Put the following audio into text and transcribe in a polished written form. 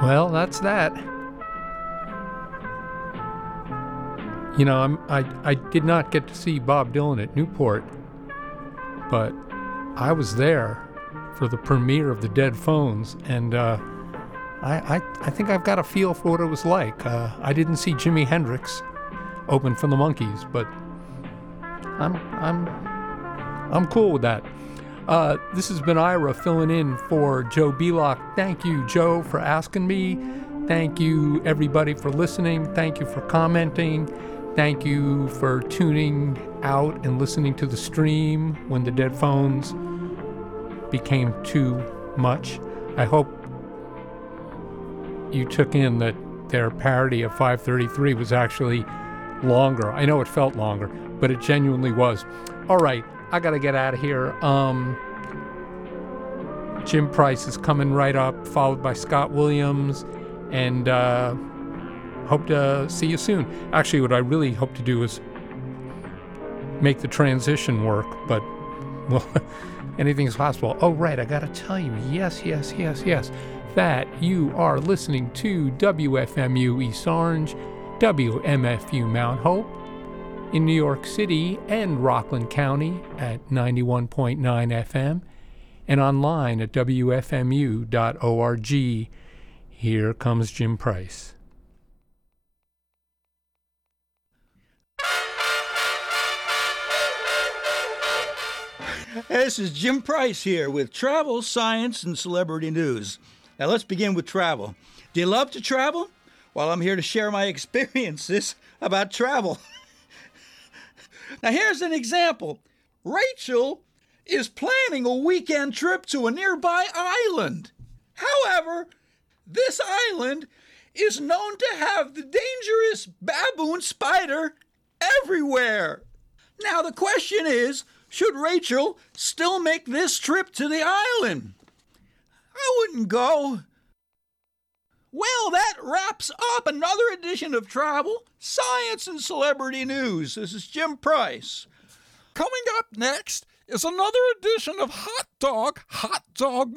Well, that's that. You know, I did not get to see Bob Dylan at Newport, but I was there for the premiere of the Dead Phones, and I think I've got a feel for what it was like. I didn't see Jimi Hendrix open for the Monkees, but I'm cool with that. This has been Ira filling in for Joe Belock. Thank you, Joe, for asking me. Thank you, everybody, for listening. Thank you for commenting. Thank you for tuning out and listening to the stream when the Dead Phones became too much. I hope you took in that their parody of 533 was actually longer. I know it felt longer, but it genuinely was. All right, I gotta get out of here. Jim Price is coming right up, followed by Scott Williams, and hope to see you soon. Actually, what I really hope to do is make the transition work, but, well, anything's possible. Oh, right, I gotta tell you, yes, that you are listening to WFMU East Orange, WMFU Mount Hope, in New York City and Rockland County at 91.9 FM, and online at WFMU.org. Here comes Jim Price. This is Jim Price here with travel, science, and celebrity news. Now let's begin with travel. Do you love to travel? Well, I'm here to share my experiences about travel. Now here's an example. Rachel is planning a weekend trip to a nearby island. However, this island is known to have the dangerous baboon spider everywhere. Now the question is, should Rachel still make this trip to the island? I wouldn't go. Well, that wraps up another edition of Travel, Science, and Celebrity News. This is Jim Price. Coming up next is another edition of Hot Dog